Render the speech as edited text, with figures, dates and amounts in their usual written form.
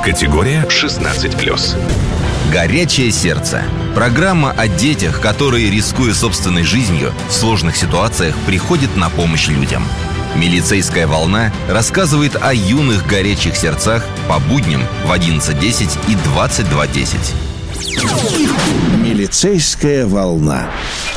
Категория 16+. «Горячее сердце». Программа о детях, которые, рискуя собственной жизнью, в сложных ситуациях приходят на помощь людям. «Милицейская волна» рассказывает о юных горячих сердцах по будням в 11:10 и 22:10. «Милицейская волна».